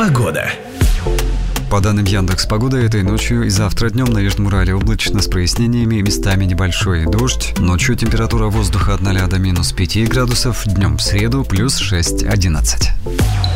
Погода. По данным Яндекс.Погоды, этой ночью и завтра днем на Южном Урале облачно с прояснениями, местами небольшой дождь. Ночью температура воздуха от 0 до -5 градусов, днем в среду +6-11.